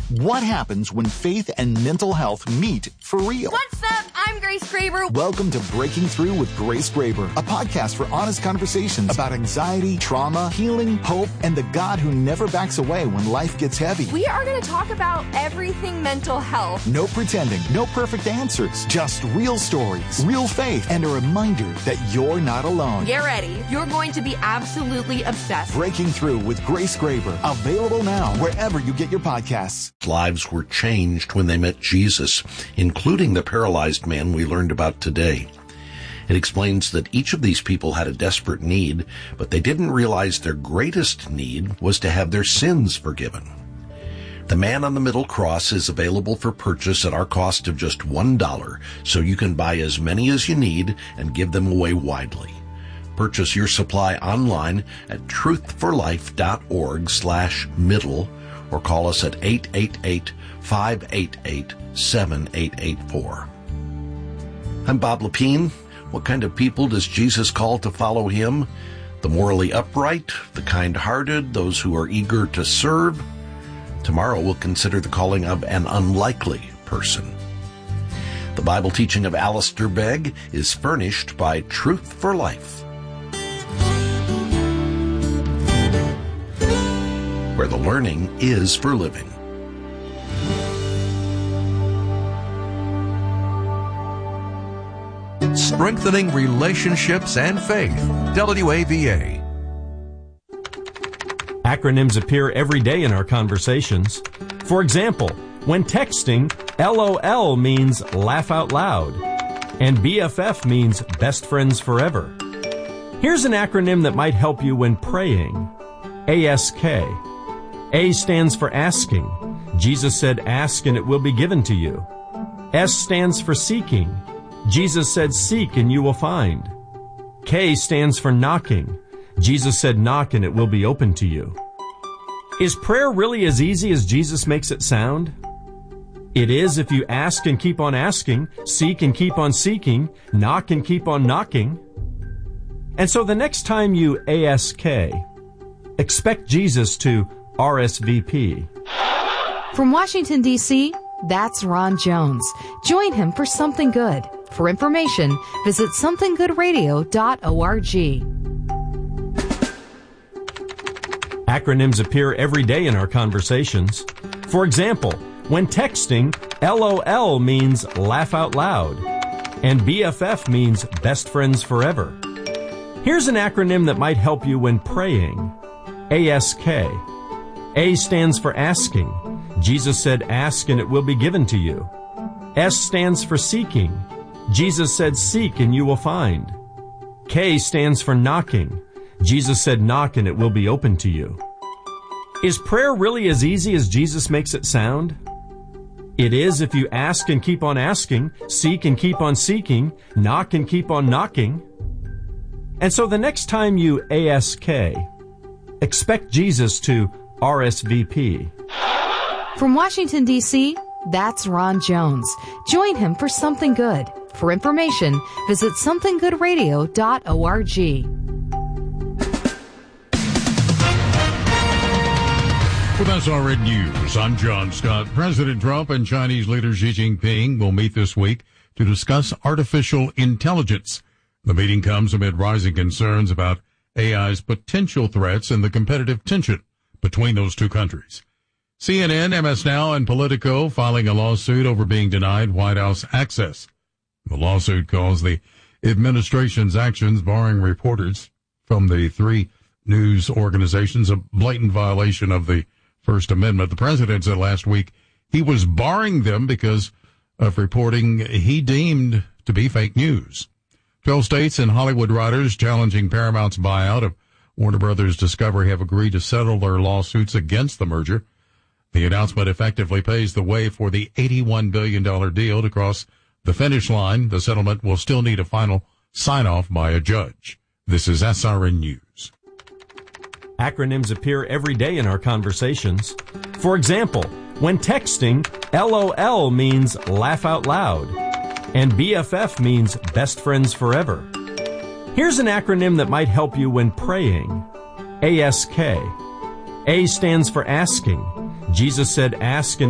What happens when faith and mental health meet for real? What's up? I'm Grace Graber. Welcome to Breaking Through with Grace Graber, a podcast for honest conversations about anxiety, trauma, healing, hope, and the God who never backs away when life gets heavy. We are going to talk about everything mental health. No pretending, no perfect answers, just real stories, real faith, and a reminder that you're not alone. Get ready. You're going to be absolutely obsessed. Breaking Through with Grace Graber, available now wherever you get your podcasts. Lives were changed when they met Jesus, including the paralyzed man we learned about today. It explains that each of these people had a desperate need, but they didn't realize their greatest need was to have their sins forgiven. The Man on the Middle Cross is available for purchase at our cost of just $1, so you can buy as many as you need and give them away widely. Purchase your supply online at truthforlife.org/middle or call us at 888-588-7884. I'm Bob Lepine. What kind of people does Jesus call to follow him? The morally upright, the kind-hearted, those who are eager to serve? Tomorrow we'll consider the calling of an unlikely person. The Bible teaching of Alistair Begg is furnished by Truth for Life, where the learning is for living. Strengthening relationships and faith. WAVA. Acronyms appear every day in our conversations. For example, when texting, LOL means laugh out loud, and BFF means best friends forever. Here's an acronym that might help you when praying. ASK. A stands for asking. Jesus said, ask and it will be given to you. S stands for seeking. Jesus said, seek and you will find. K stands for knocking. Jesus said, knock and it will be open to you. Is prayer really as easy as Jesus makes it sound? It is if you ask and keep on asking, seek and keep on seeking, knock and keep on knocking. And so the next time you ASK, expect Jesus to RSVP. From Washington, D.C., that's Ron Jones. Join him for Something Good. For information, visit somethinggoodradio.org. Acronyms appear every day in our conversations. For example, when texting, LOL means laugh out loud, and BFF means best friends forever. Here's an acronym that might help you when praying. ASK. A stands for asking. Jesus said, ask and it will be given to you. S stands for seeking. Jesus said, seek and you will find. K stands for knocking. Jesus said, knock and it will be open to you. Is prayer really as easy as Jesus makes it sound? It is if you ask and keep on asking, seek and keep on seeking, knock and keep on knocking. And so the next time you ASK, expect Jesus to RSVP. From Washington, D.C., that's Ron Jones. Join him for Something Good. For information, visit somethinggoodradio.org. With SRN News, I'm John Scott. President Trump and Chinese leader Xi Jinping will meet this week to discuss artificial intelligence. The meeting comes amid rising concerns about AI's potential threats and the competitive tension between those two countries. CNN, MS Now, and Politico filing a lawsuit over being denied White House access. The lawsuit calls the administration's actions barring reporters from the three news organizations a blatant violation of the First Amendment. The president said last week he was barring them because of reporting he deemed to be fake news. 12 states and Hollywood writers challenging Paramount's buyout of Warner Brothers Discovery have agreed to settle their lawsuits against the merger. The announcement effectively paves the way for the $81 billion deal to cross the finish line. The settlement will still need a final sign-off by a judge. This is SRN News. Acronyms appear every day in our conversations. For example, when texting, LOL means laugh out loud, and BFF means best friends forever. Here's an acronym that might help you when praying. ASK. A stands for asking. Jesus said, ask and